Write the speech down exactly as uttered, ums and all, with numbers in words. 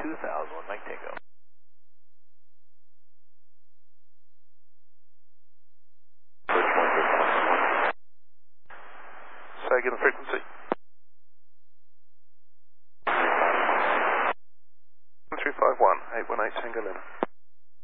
two thousand one, Mike Tango. Say again the frequency. one three five one, eight one eight Tango Lima.